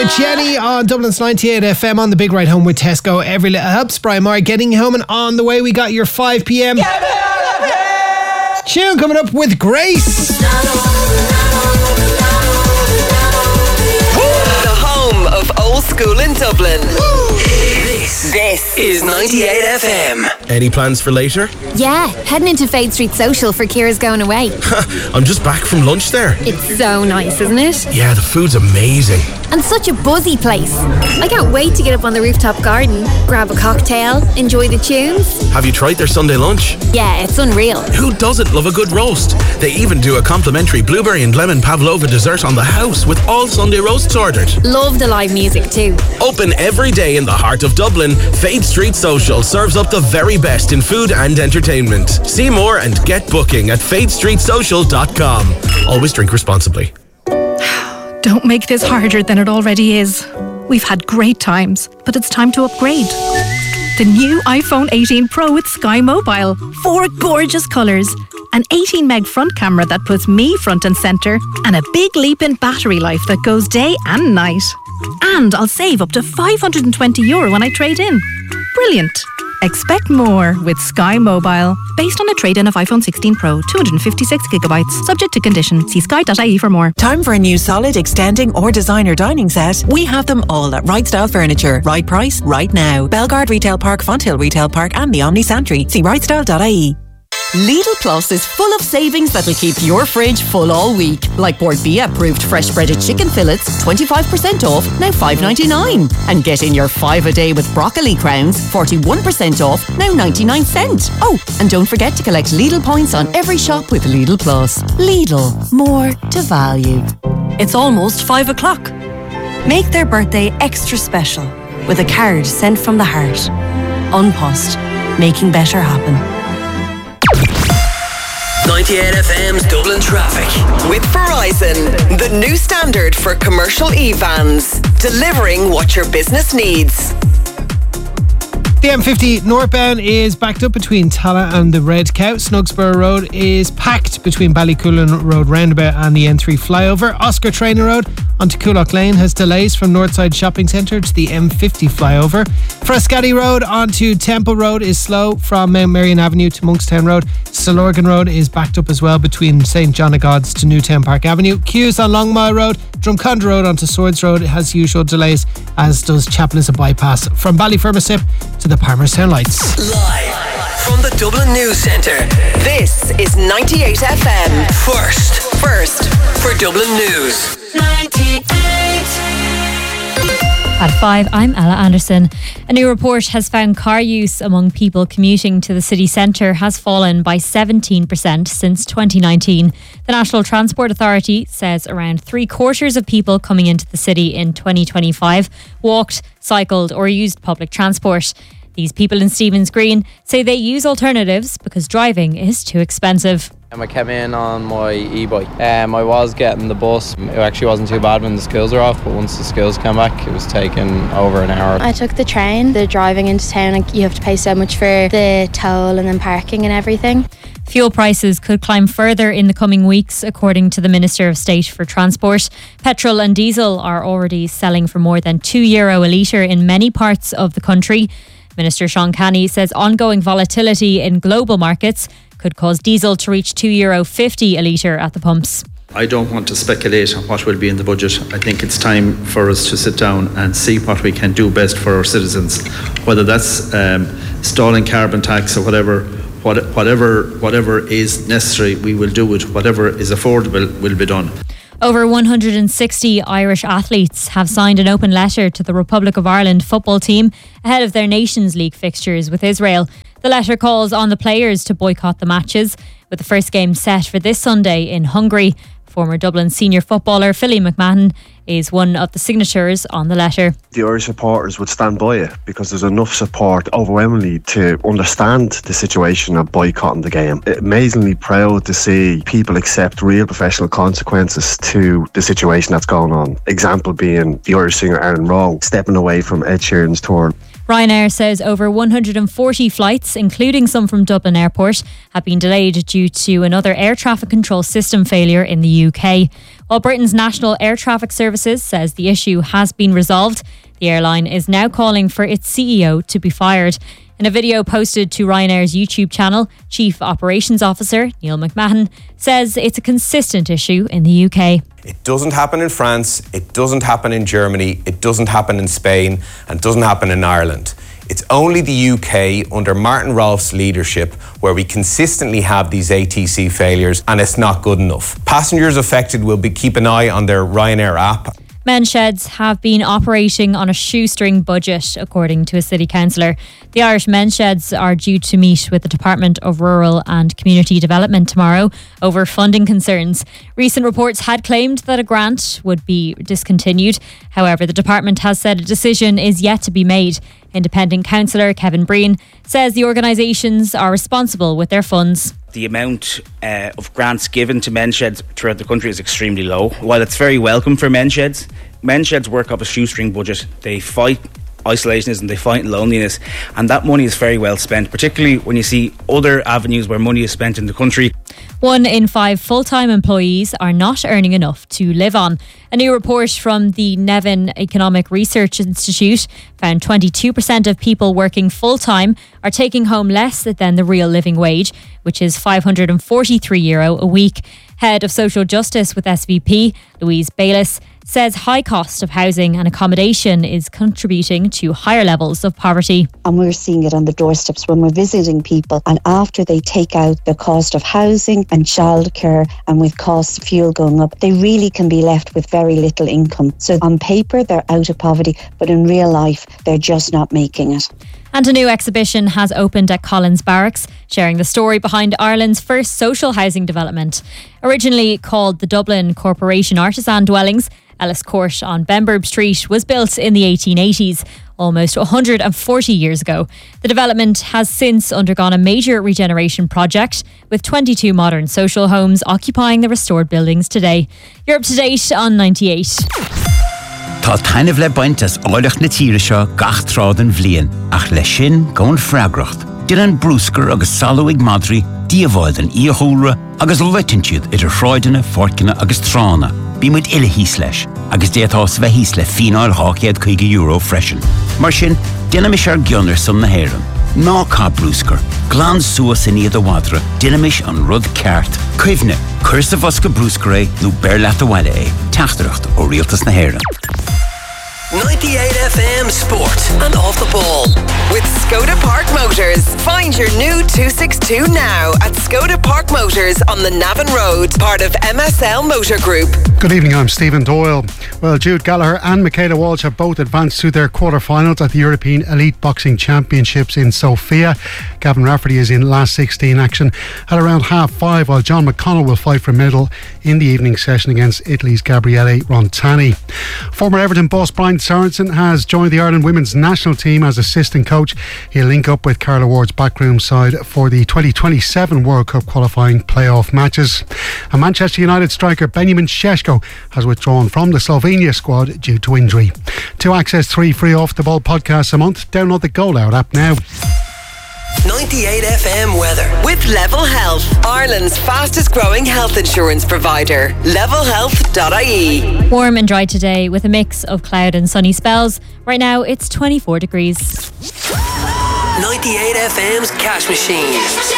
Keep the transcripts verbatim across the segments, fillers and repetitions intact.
with Jenny on Dublin's ninety-eight F M on the big ride home with Tesco. Every little helps. Brian Moore getting you home, and on the way we got your five p.m. tune coming up with Grace. The home of old school in Dublin. This, this is ninety-eight F M. Any plans for later? Yeah, heading into Fade Street Social for Kira's going away. I'm just back from lunch there. It's so nice, isn't it? Yeah, the food's amazing. And such a buzzy place. I can't wait to get up on the rooftop garden, grab a cocktail, enjoy the tunes. Have you tried their Sunday lunch? Yeah, it's unreal. Who doesn't love a good roast? They even do a complimentary blueberry and lemon pavlova dessert on the house with all Sunday roasts ordered. Love the live music too. Open every day in the heart of Dublin, Fade Street Social serves up the very best in food and entertainment. See more and get booking at fade street social dot com. Always drink responsibly. Don't make this harder than it already is. We've had great times, but it's time to upgrade. The new iPhone eighteen Pro with Sky Mobile. Four gorgeous colours. An eighteen meg front camera that puts me front and centre. And a big leap in battery life that goes day and night. And I'll save up to five hundred twenty euro when I trade in. Brilliant. Expect more with Sky Mobile. Based on a trade-in of iPhone sixteen Pro, two hundred fifty-six gigabytes. Subject to condition. See sky dot I E for more. Time for a new solid, extending or designer dining set? We have them all at Right Style Furniture. Right price, right now. Belgard Retail Park, Fonthill Retail Park and the Omni Santry. See right style dot I E. Lidl Plus is full of savings that'll keep your fridge full all week. Like Bordbia approved fresh breaded chicken fillets, twenty-five percent off, now five ninety-nine. And get in your five a day with broccoli crowns, forty-one percent off, now ninety-nine cents. Oh, and don't forget to collect Lidl points on every shop with Lidl Plus. Lidl, more to value. It's almost five o'clock. Make their birthday extra special with a card sent from the heart. An Post, making better happen. ninety-eight F M's Dublin Traffic. With Verizon, the new standard for commercial e-vans. Delivering what your business needs. The M fifty northbound is backed up between Tala and the Red Cow. Snugsborough Road is packed between Ballycoolan Road roundabout and the N three flyover. Oscar Traynor Road onto Coolock Lane has delays from Northside Shopping Centre to the M fifty flyover. Frascati Road onto Temple Road is slow from Mount Marion Avenue to Monkstown Road. Stillorgan Road is backed up as well between Saint John of God's to Newtown Park Avenue. Queues on Longmire Road. Drumcondra Road onto Swords Road has usual delays, as does Chaplain's bypass from Ballyfermosip to the Palmerstown Lights. Live from the Dublin News Centre, this is ninety-eight F M. First, first for Dublin News. ninety-eight. At five, I'm Ella Anderson. A new report has found car use among people commuting to the city centre has fallen by seventeen percent since twenty nineteen. The National Transport Authority says around three quarters of people coming into the city in twenty twenty-five walked, cycled or used public transport. These people in Stephen's Green say they use alternatives because driving is too expensive. I came in on my e-bike. Um, I was getting the bus. It actually wasn't too bad when the schools were off, but once the schools came back, it was taking over an hour. I took the train. The driving into town, like, you have to pay so much for the toll and then parking and everything. Fuel prices could climb further in the coming weeks, according to the Minister of State for Transport. Petrol and diesel are already selling for more than two euro a litre in many parts of the country. Minister Sean Canny says ongoing volatility in global markets could cause diesel to reach two euro fifty a litre at the pumps. I don't want to speculate on what will be in the budget. I think it's time for us to sit down and see what we can do best for our citizens, whether that's um, stalling carbon tax or whatever, what, whatever, whatever is necessary, we will do it. Whatever is affordable will be done. Over one hundred sixty Irish athletes have signed an open letter to the Republic of Ireland football team ahead of their Nations League fixtures with Israel. The letter calls on the players to boycott the matches, with the first game set for this Sunday in Hungary. Former Dublin senior footballer Philly McMahon is one of the signatories on the letter. The Irish supporters would stand by it because there's enough support overwhelmingly to understand the situation of boycotting the game. Amazingly proud to see people accept real professional consequences to the situation that's going on. Example being the Irish singer Aaron Rowe stepping away from Ed Sheeran's tour. Ryanair says over one hundred forty flights, including some from Dublin Airport, have been delayed due to another air traffic control system failure in the U K. While Britain's National Air Traffic Services says the issue has been resolved, the airline is now calling for its C E O to be fired. In a video posted to Ryanair's YouTube channel, Chief Operations Officer Neil McMahon says it's a consistent issue in the U K. It doesn't happen in France, it doesn't happen in Germany, it doesn't happen in Spain, and it doesn't happen in Ireland. It's only the U K under Martin Rolfe's leadership where we consistently have these A T C failures, and it's not good enough. Passengers affected will be keep an eye on their Ryanair app. Men's sheds have been operating on a shoestring budget, according to a city councillor. The Irish men's sheds are due to meet with the Department of Rural and Community Development tomorrow over funding concerns. Recent reports had claimed that a grant would be discontinued. However, the department has said a decision is yet to be made. Independent councillor Kevin Breen says the organisations are responsible with their funds. The amount uh, of grants given to men's sheds throughout the country is extremely low. While it's very welcome for men's sheds, men's sheds work off a shoestring budget. They fight isolationism, they fight loneliness, and that money is very well spent, particularly when you see other avenues where money is spent in the country. One in five full-time employees are not earning enough to live on. A new report from the Nevin Economic Research Institute found twenty-two percent of people working full-time are taking home less than the real living wage, which is five hundred forty-three euro a week. Head of Social Justice with S V P, Louise Bayliss, says high cost of housing and accommodation is contributing to higher levels of poverty. And we're seeing it on the doorsteps when we're visiting people, and after they take out the cost of housing and childcare, and with costs of fuel going up, they really can be left with very little income. So on paper they're out of poverty, but in real life they're just not making it. And a new exhibition has opened at Collins Barracks, sharing the story behind Ireland's first social housing development. Originally called the Dublin Corporation Artisan Dwellings, Ellis Court on Benburb Street was built in the eighteen eighties, almost one hundred forty years ago. The development has since undergone a major regeneration project, with twenty-two modern social homes occupying the restored buildings today. You're up to date on ninety-eight. Tá tainmh le baint as áileach na tíre seo gach trád an bhliain, ach le sin gón freagracht. Dir an brúscar agus salúig madri, díomháid an íothúra agus leitinsúd idir shráideanna, forcanna agus trána. Bí muid ile hís leis, agus déatás bheith hís le fínáil hácéad chuige euro freisin. Mar sin, déana mis ar gionir som na héireann. Ná cá brúscar, glán suas in iad a wadra, déana mis an rud ceart. Cuimhne, cur sa bhosca brúscar é, nó bear leat a bhaile é, teachtareacht ó rialtas na héireann. ninety-eight F M Sport and Off the Ball with Skoda Park Motors. Find your new two sixty-two now at Skoda Park Motors on the Navan Road, part of M S L Motor Group. Good evening, I'm Stephen Doyle. Well, Jude Gallagher and Michaela Walsh have both advanced to their quarter-finals at the European Elite Boxing Championships in Sofia. Gavin Rafferty is in last sixteen action at around half five, while John McConnell will fight for medal in the evening session against Italy's Gabriele Rontani. Former Everton boss Brian Sorensen has joined the Ireland women's national team as assistant coach. He'll link up with Carla Ward's backroom side for the twenty twenty-seven World Cup qualifying playoff matches. And Manchester United striker Benjamin Šeško has withdrawn from the Slovenia squad due to injury. To access three free Off the Ball podcasts a month, download the Goal Out app now. ninety-eight F M weather with Level Health, Ireland's fastest growing health insurance provider. level health dot I E. Warm and dry today with a mix of cloud and sunny spells. Right now it's twenty-four degrees. ninety-eight F M's Cash Machine.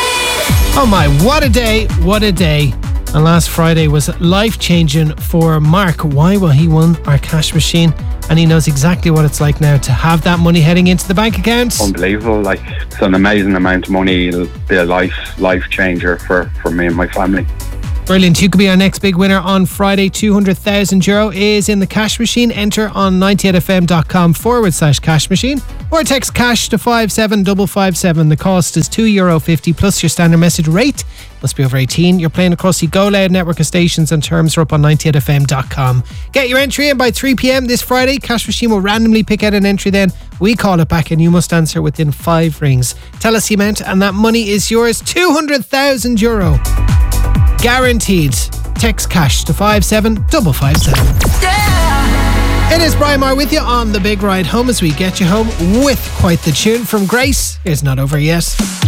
Oh my, what a day, what a day. And last Friday was life-changing for Mark. Why? Well, he won our cash machine, and he knows exactly what it's like now to have that money heading into the bank account. Unbelievable. Like, it's an amazing amount of money. It'll be a life life changer for, for me and my family. Brilliant. You could be our next big winner on Friday. two hundred thousand euro is in the cash machine. Enter on ninety-eight f m dot com forward slash cash machine, or text cash to five seven five five seven. The cost is two euro fifty plus your standard message rate. Must be over eighteen. You're playing across the Go Loud network of stations, and terms are up on ninety-eight f m dot com. Get your entry in by three p m this Friday. Cash machine will randomly pick out an entry, then we call it back and you must answer within five rings. Tell us you meant, and that money is yours. two hundred thousand euro. Guaranteed. Text cash to five seven five five seven. Yeah. It is Brian Marr with you on the big ride home as we get you home with quite the tune from Grace. It's Not Over Yet.